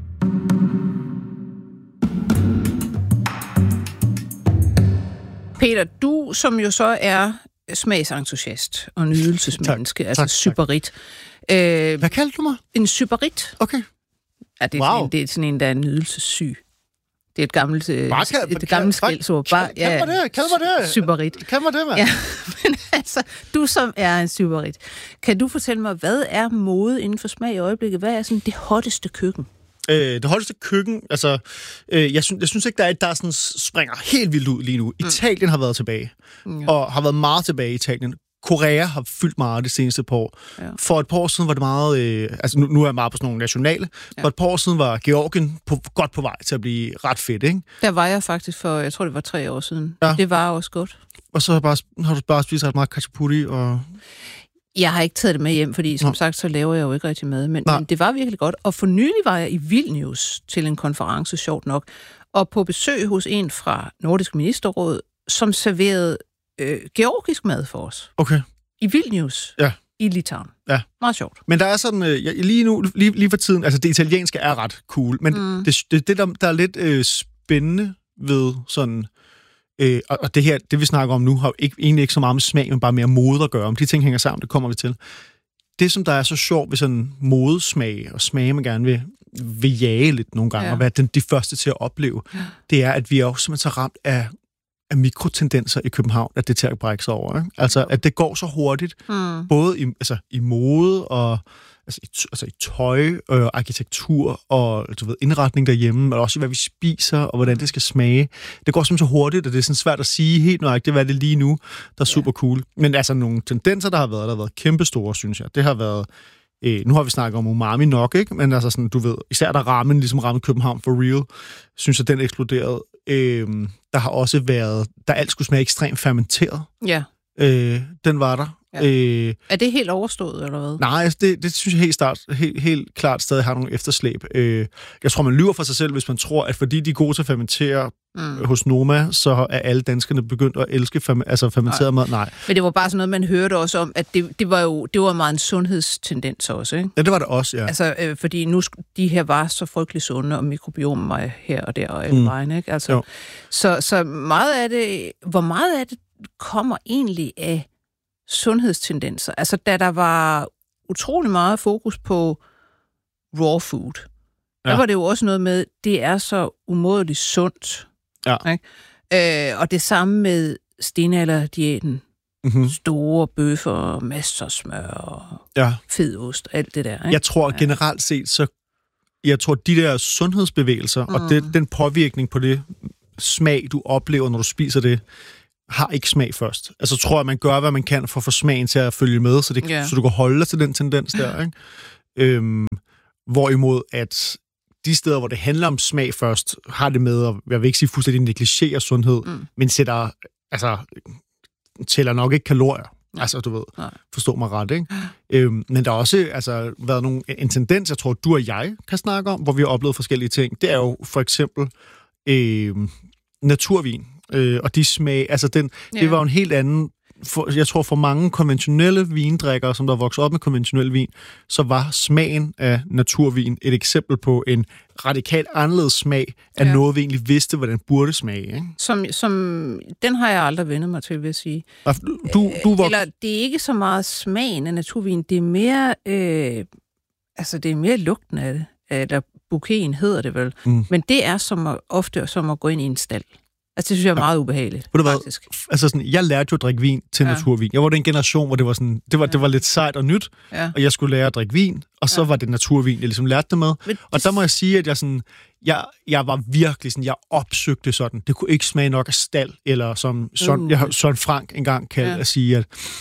Peter, du som jo så er smagsentusiast og nydelsesmenneske, altså sybarit. Hvad kaldte du mig? En sybarit. Okay. Ja, det er, det er sådan en, der er nydelsessyg. Det er et gammelt skældsord. Kald mig det. Sybarit. Kald mig det, mand. Ja, men altså, du som er en sybarit. Kan du fortælle mig, hvad er mode inden for smag i øjeblikket? Hvad er sådan det hotteste køkken? Det hotteste køkken, altså, jeg synes ikke, der sådan springer helt vildt ud lige nu. Italien har været tilbage, og har været meget tilbage i Italien. Korea har fyldt meget det seneste par år. Ja. For et par år siden var det meget... nu er jeg meget på sådan nogle nationale. Ja. For et par år siden var Georgien godt på vej til at blive ret fedt, ikke? Der var jeg faktisk for, jeg tror det var 3 år siden. Ja. Det var også godt. Og så har du bare spist ret meget khachapuri og... Jeg har ikke taget det med hjem, fordi som sagt, så laver jeg jo ikke rigtig mad. Men det var virkelig godt. Og for nylig var jeg i Vilnius til en konference, sjovt nok, og på besøg hos en fra Nordisk Ministerråd, som serverede georgisk mad for os. Okay. I Vilnius. Ja. I Litauen. Ja. Meget sjovt. Men der er sådan, lige nu, lige for tiden, altså det italienske er ret cool, men det der er lidt spændende ved sådan... Og det her, det vi snakker om nu, har egentlig ikke så meget med smag, men bare mere mode at gøre. Om de ting hænger sammen, det kommer vi til. Det, som der er så sjovt ved sådan modesmag, og smage, man gerne vil jage lidt nogle gange, og være de første til at opleve, det er, at vi er også simpelthen så ramt af mikrotendenser i København, at det til at brække sig over. Ikke? Altså, at det går så hurtigt, både i mode og i tøj, arkitektur og indretning derhjemme, men også i, hvad vi spiser, og hvordan det skal smage. Det går simpelthen så hurtigt, at det er sådan svært at sige helt nøjagtigt, hvad det er lige nu, der er super cool. Men altså nogle tendenser, der har været kæmpestore, synes jeg. Det har været... nu har vi snakket om umami nok, ikke? Men altså sådan, du ved, især der ramte København for real, synes jeg, den eksploderede. Der har også været... Der alt skulle smage ekstremt fermenteret. Ja. Den var der. Ja. Er det helt overstået, eller hvad? Nej, altså det synes jeg helt klart stadig har nogle efterslæb. Jeg tror, man lyver for sig selv, hvis man tror, at fordi de er gode til at fermentere hos Noma, så er alle danskerne begyndt at elske fermenteret mad. Nej. Men det var bare sådan noget, man hørte også om, at det var meget en sundhedstendens også, ikke? Ja, det var det også, ja. Altså, fordi nu de her var så frygtelig sunde, og mikrobiomen var her og der og alle vejen, ikke? Altså, så meget af det, hvor meget af det kommer egentlig af sundhedstendenser? Altså, da der var utrolig meget fokus på raw food, der var det jo også noget med, det er så umådeligt sundt. Ja. Ikke? Og det samme med stenalderdiæten, Store bøffer, masser af smør og fed ost, alt det der. Ikke? Jeg tror generelt set, jeg tror, de der sundhedsbevægelser og den påvirkning på det smag, du oplever, når du spiser det, har ikke smag først. Altså tror jeg, man gør, hvad man kan for at få smagen til at følge med, så du kan holde dig til den tendens der. Ikke? Hvorimod at de steder, hvor det handler om smag først, har det med, og jeg vil ikke sige fuldstændig negligere sundhed, men tæller nok ikke kalorier. Altså, du ved, forstå mig ret, ikke? Men der har også været en tendens, jeg tror, du og jeg kan snakke om, hvor vi har oplevet forskellige ting. Det er jo for eksempel naturvin. Og de smag, det var jo en helt anden... jeg tror, for mange konventionelle vindrikkere, som der vokset op med konventionel vin, så var smagen af naturvin et eksempel på en radikalt anderledes smag af noget, vi egentlig vidste, hvordan burde smage. Ikke? Som den har jeg aldrig vendt mig til, vil jeg sige. Eller det er ikke så meget smagen af naturvin, det er mere, det er mere lugten af det. Eller bouqueten hedder det vel. Men det er ofte som at gå ind i en stald. Altså, det synes jeg er meget ubehageligt, faktisk. Jeg lærte jo at drikke vin til naturvin. Jeg var den generation, hvor det var sådan, det var lidt sejt og nyt, og jeg skulle lære at drikke vin, og så var det naturvin, jeg ligesom lærte det med. Og der må jeg sige, at jeg var virkelig sådan, jeg opsøgte sådan, det kunne ikke smage nok af stald, eller som Søren Frank engang kaldte at sige,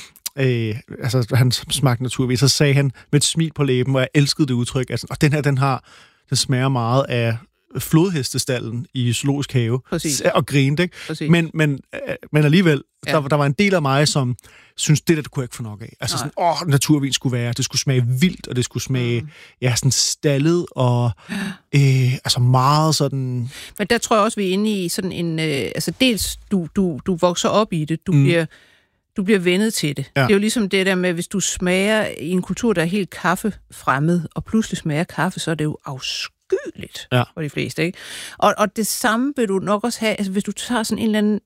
at han smagte naturvin. Så sagde han med et smil på læben, og jeg elskede det udtryk, og den her, den smager meget af flodhestestallen i Zoologisk Have. Præcis. Og grinte, ikke? Men alligevel, der var en del af mig, som synes, det kunne jeg ikke få nok af. Altså sådan, naturvin skulle være, det skulle smage vildt, og det skulle smage, sådan stallet, og meget sådan... Men der tror jeg også, vi er inde i sådan en... dels, du vokser op i det, du bliver vendet til det. Ja. Det er jo ligesom det der med, hvis du smager i en kultur, der er helt kaffefremmed, og pludselig smager kaffe, så er det jo afskyeligt for de fleste, ikke? Og det samme vil du nok også have, hvis du tager sådan en eller anden,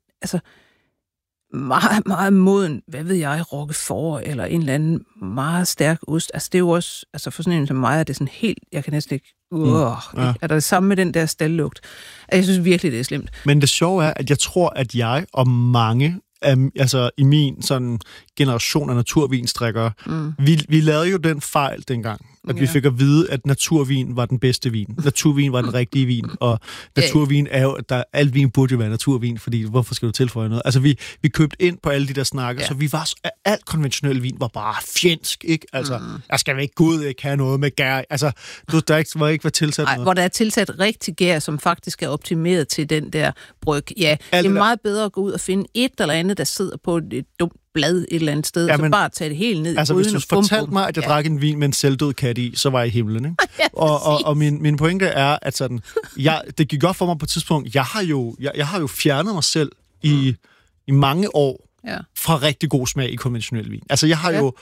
meget, meget moden, hvad ved jeg, roquefort, eller en eller anden meget stærk ost. Det er jo også, for sådan en som mig, er det sådan helt, jeg kan næsten ikke, er der det samme med den der staldlugt? Jeg synes virkelig, det er slemt. Men det sjove er, at jeg tror, at jeg og mange i min sådan generation af naturvinstrikkere, vi lavede jo den fejl dengang, at vi fik at vide, at naturvin var den bedste vin. Naturvin var den rigtige vin, og naturvin er jo, alt vin burde jo være naturvin, fordi hvorfor skal du tilføje noget? Altså, vi købte ind på alle de der snakker, så vi var, alt konventionel vin var bare fjendsk, ikke? Altså, jeg skal ikke gå ud, ikke have noget med gær. Altså, der ikke var tilsat noget. Hvor der er tilsat rigtig gær, som faktisk er optimeret til den der bryg. Ja, det er meget bedre at gå ud og finde et eller andet, der sidder på et dumt blad et eller andet sted, så bare tage det helt ned. Altså, hvis du fortalte mig, at jeg drak en vin med en selvdød kat i, så var jeg i himlen, ikke? og min pointe er, at sådan, det gik godt for mig på et tidspunkt. Jeg har jo fjernet mig selv i mange år fra rigtig god smag i konventionel vin. Altså, jeg har jo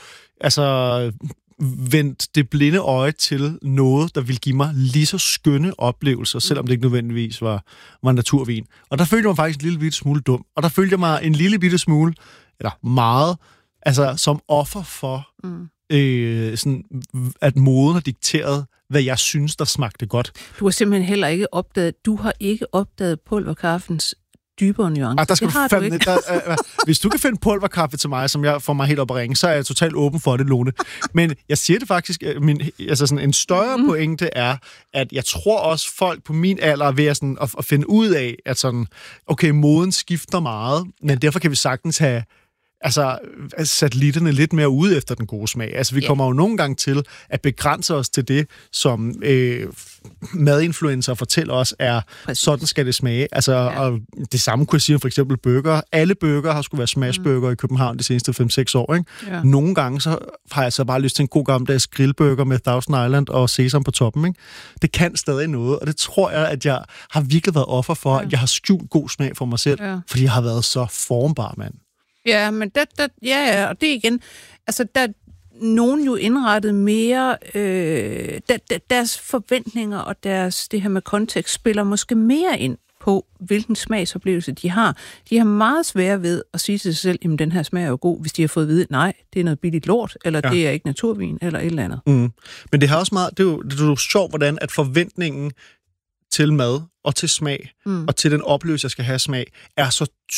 vendt det blinde øje til noget, der ville give mig lige så skønne oplevelser, selvom det ikke nødvendigvis var naturvin. Og der følte jeg mig faktisk en lille bitte smule dum. Og der følte jeg mig en lille bitte smule, eller meget, som offer for, sådan, at moden har dikteret, hvad jeg synes, der smagte godt. Du har simpelthen heller ikke opdaget pulverkaffens dybere nuancer. Det har du ikke. Hvis du kan finde pulverkaffe til mig, som jeg får mig helt op at ringe, så er jeg totalt åben for det, Lone. Men jeg siger det faktisk, sådan en større pointe er, at jeg tror også, folk på min alder er ved at finde ud af, at sådan, okay, moden skifter meget, men derfor kan vi sagtens have satellitterne lidt mere ude efter den gode smag. Altså, vi kommer jo nogle gange til at begrænse os til det, som madinfluencer fortæller os, sådan skal det smage. Altså, og det samme kunne jeg sige om for eksempel burger. Alle burger har skulle være smashburger i København de seneste 5-6 år, ikke? Ja. Nogle gange så har jeg så bare lyst til en god gammeldags grillburger med Thousand Island og sesam på toppen, ikke? Det kan stadig noget, og det tror jeg, at jeg har virkelig været offer for, at jeg har skjult god smag for mig selv, fordi jeg har været så formbar, mand. Ja, men og det igen, der er nogen jo indrettet mere, deres forventninger og det her med kontekst spiller måske mere ind på, hvilken smagsoplevelse de har. De har meget svære ved at sige til sig selv, jamen den her smag er jo god, hvis de har fået at vide, nej, det er noget billigt lort, eller det er ikke naturvin, eller et eller andet. Men det har også meget, det er jo sjovt, hvordan at forventningen til mad og til smag, og til den oplevelse, jeg skal have smag, er så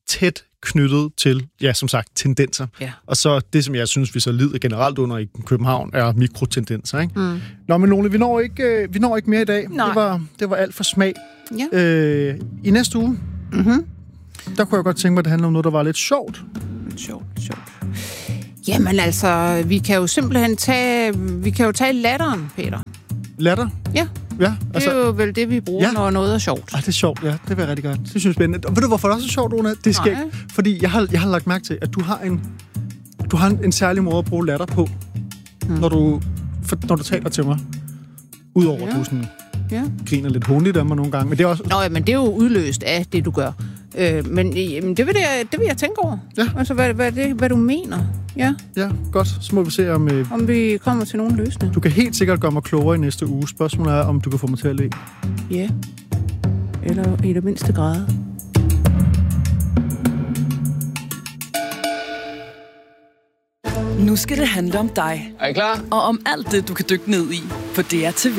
tæt knyttet til, ja, som sagt, tendenser. Ja. Og så det, som jeg synes, vi så lider generelt under i København, er mikrotendenser, ikke? Nå, men Lone, vi når ikke mere i dag. Det var alt for smag. Ja. I næste uge, der kunne jeg godt tænke mig, at det handler om noget, der var lidt sjovt. Sjovt. Jamen altså, vi kan jo simpelthen tage latteren, Peter. Latter? Ja. Ja, altså, det er jo vel det, vi bruger, når noget er sjovt. Det er sjovt, ja. Det vil rigtig godt. Det synes jeg er spændende. Og ved du, hvorfor det også er sjovt, Rune? Det er skægt. Fordi jeg har lagt mærke til, at du har en særlig måde at bruge latter på, når du taler til mig. Udover at du sådan griner lidt hånligt af mig nogle gange. Men det er også... men det er jo udløst af det, du gør. Men det vil jeg tænke over. Ja. Altså, hvad du mener. Ja. Ja, godt. Så må vi se, om vi kommer til nogen løsning. Du kan helt sikkert gøre mig klogere i næste uge. Spørgsmålet er, om du kan få mig til at le. Ja. Eller i det mindste grad. Nu skal det handle om dig. Er I klar? Og om alt det, du kan dykke ned i på DR TV.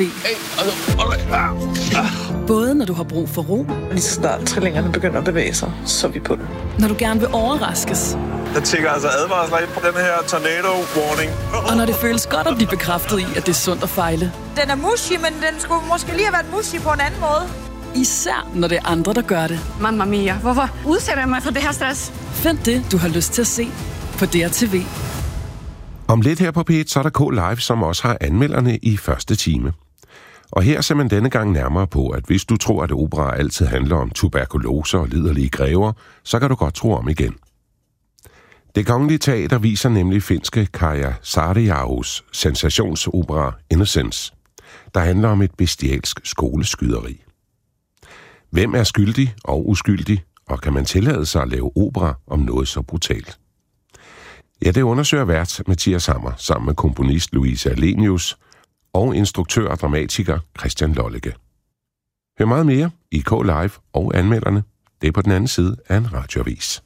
Både når du har brug for ro. Lige så snart trillingerne begynder at bevæge sig, så er vi på det. Når du gerne vil overraskes. Der tækker altså advarsler ind på den her tornado warning. Og når det føles godt at blive bekræftet i, at det er sundt at fejle. Den er mushy, men den skulle måske lige have været mushy på en anden måde. Især når det er andre, der gør det. Mamma mia, hvorfor udsætter jeg mig for det her stress? Find det, du har lyst til at se på DR TV. Om lidt her på P1, så er der K-Live, som også har anmelderne i første time. Og her ser man denne gang nærmere på, at hvis du tror, at opera altid handler om tuberkulose og liderlige grever, så kan du godt tro om igen. Det Kongelige Teater viser nemlig finske Kaija Saariahos sensationsopera Innocence, der handler om et bestialsk skoleskyderi. Hvem er skyldig og uskyldig, og kan man tillade sig at lave opera om noget så brutalt? Ja, det undersøger vært Mathias Hammer sammen med komponist Louise Alenius og instruktør og dramatiker Christian Lollike. Hør meget mere i K-Live og anmelderne. Det er på den anden side af en radioavis.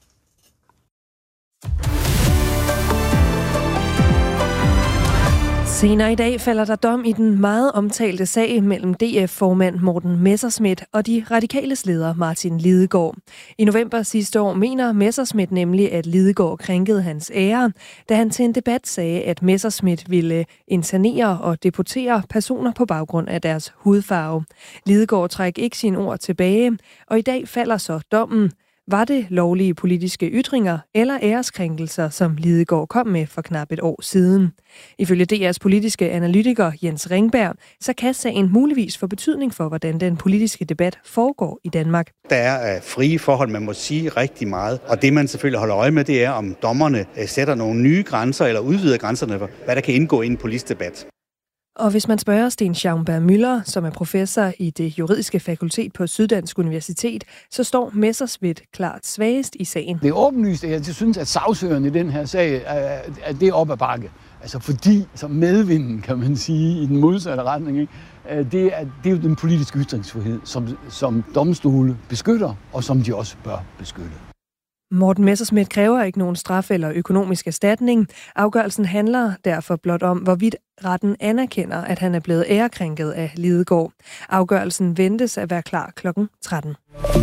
Senere i dag falder der dom i den meget omtalte sag mellem DF-formand Morten Messerschmidt og de radikales leder Martin Lidegaard. I november sidste år mener Messerschmidt nemlig, at Lidegaard krænkede hans ære, da han til en debat sagde, at Messerschmidt ville internere og deportere personer på baggrund af deres hudfarve. Lidegaard trækker ikke sine ord tilbage, og i dag falder så dommen. Var det lovlige politiske ytringer eller æreskrænkelser, som Lidegaard kom med for knap et år siden? Ifølge DR's politiske analytiker Jens Ringberg, så kan sagen muligvis få betydning for, hvordan den politiske debat foregår i Danmark. Der er frie forhold, man må sige rigtig meget. Og det, man selvfølgelig holder øje med, det er, om dommerne sætter nogle nye grænser eller udvider grænserne for, hvad der kan indgå i en politisk debat. Og hvis man spørger Sten Schaumburg-Müller, som er professor i det juridiske fakultet på Syddansk Universitet, så står Messerschmidt klart svagest i sagen. Det er åbenlyst, at jeg synes, at sagsøgeren i den her sag er det op ad bakke. Altså fordi, så medvinden, kan man sige, i den modsatte retning, ikke? Det er jo den politiske ytringsfrihed, som domstole beskytter, og som de også bør beskytte. Morten Messerschmidt kræver ikke nogen straf eller økonomisk erstatning. Afgørelsen handler derfor blot om, hvorvidt retten anerkender, at han er blevet ærekrænket af Lidegaard. Afgørelsen ventes at være klar kl. 13.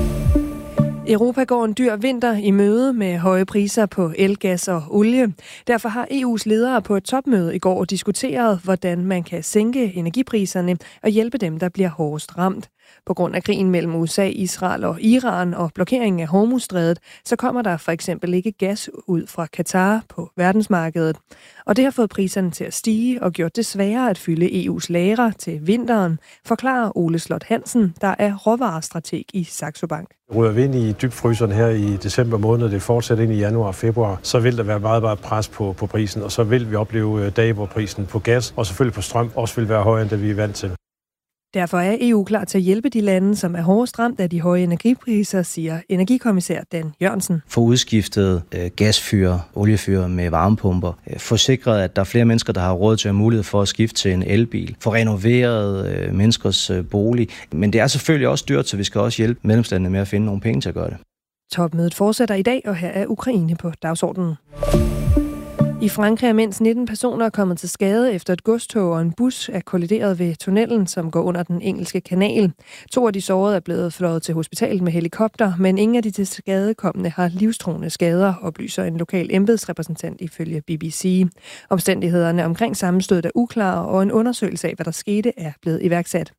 Europa går en dyr vinter i møde med høje priser på el, gas og olie. Derfor har EU's ledere på et topmøde i går diskuteret, hvordan man kan sænke energipriserne og hjælpe dem, der bliver hårdest ramt. På grund af krigen mellem USA, Israel og Iran og blokeringen af Hormuzstrædet, så kommer der for eksempel ikke gas ud fra Katar på verdensmarkedet. Og det har fået priserne til at stige og gjort det sværere at fylde EU's lagre til vinteren, forklarer Ole Slot Hansen, der er råvarestrateg i Saxo Bank. Ryger vi ind i dybfryseren her i december måned, det fortsætter ind i januar og februar, så vil der være meget pres på prisen, og så vil vi opleve dage, hvor prisen på gas og selvfølgelig på strøm også vil være højere, end det vi er vant til. Derfor er EU klar til at hjælpe de lande, som er hårdest ramt af de høje energipriser, siger energikommissær Dan Jørgensen. Få udskiftet gasfyr, oliefyr med varmepumper. Få sikret, at der er flere mennesker, der har råd til at have mulighed for at skifte til en elbil. Få renoveret menneskers bolig. Men det er selvfølgelig også dyrt, så vi skal også hjælpe medlemslandene med at finde nogle penge til at gøre det. Topmødet fortsætter i dag, og her er Ukraine på dagsordenen. I Frankrig er mindst 19 personer kommet til skade efter et godstog og en bus er kollideret ved tunnelen, som går under den engelske kanal. 2 af de sårede er blevet fløjet til hospitalet med helikopter, men ingen af de til skadekommende har livstruende skader, oplyser en lokal embedsrepræsentant ifølge BBC. Omstændighederne omkring sammenstødet er uklare, og en undersøgelse af, hvad der skete, er blevet iværksat.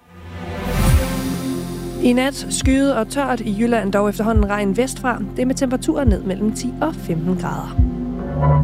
I nat skyet og tørt i Jylland, dog efterhånden regn vestfra. Det er med temperaturer ned mellem 10 og 15 grader.